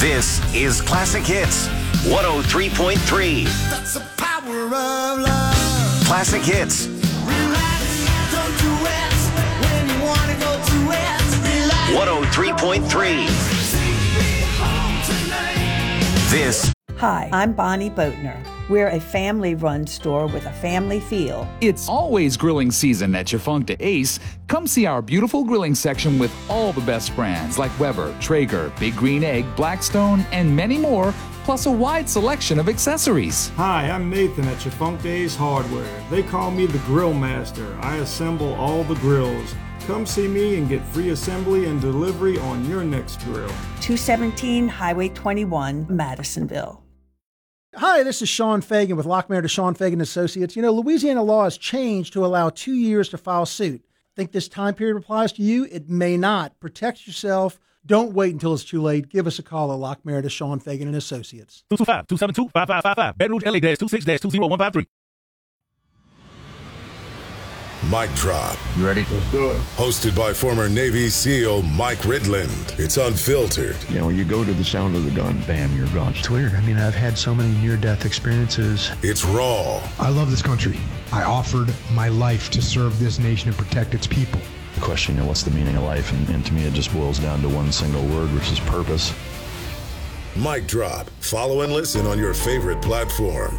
This is Classic Hits 103.3. That's the power of love. Classic Hits. Relax, don't do it when you want to go to it. Relax. 103.3. This Hi, I'm Bonnie Boatner. We're a family-run store with a family feel. It's always grilling season at Chifuncta Ace. Come see our beautiful grilling section with all the best brands like Weber, Traeger, Big Green Egg, Blackstone, and many more, plus a wide selection of accessories. Hi, I'm Nathan at Chifuncta Ace Hardware. They call me the Grill Master. I assemble all the grills. Come see me and get free assembly and delivery on your next grill. 217 Highway 21, Madisonville. Hi, this is Sean Fagan with Lockmayer to Sean Fagan Associates. You know, Louisiana law has changed to allow 2 years to file suit. Think this time period applies to you? It may not. Protect yourself. Don't wait until it's too late. Give us a call at Lockmayer to Sean Fagan and Associates. 225-272-5555. Baton Rouge, LA-26-20153. Mic Drop. You ready? Let's do it. Hosted by former Navy SEAL Mike Ridland. It's unfiltered. You know, when you go to the sound of the gun, bam, you're gone. It's weird. I mean, I've had so many near-death experiences. It's raw. I love this country. I offered my life to serve this nation and protect its people. The question, you know, what's the meaning of life? And to me, it just boils down to one single word, which is purpose. Mic Drop. Follow and listen on your favorite platform.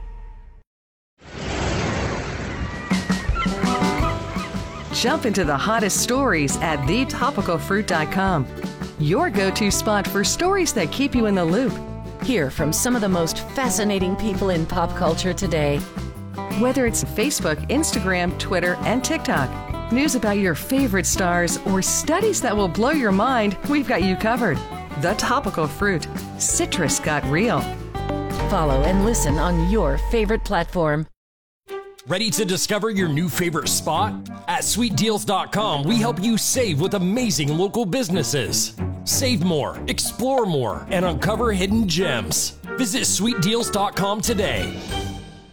Jump into the hottest stories at thetopicalfruit.com. Your go-to spot for stories that keep you in the loop. Hear from some of the most fascinating people in pop culture today. Whether it's Facebook, Instagram, Twitter, and TikTok, news about your favorite stars, or studies that will blow your mind, we've got you covered. The Topical Fruit. Citrus got real. Follow and listen on your favorite platform. Ready to discover your new favorite spot? At sweetdeals.com, we help you save with amazing local businesses. Save more, explore more, and uncover hidden gems. Visit sweetdeals.com today.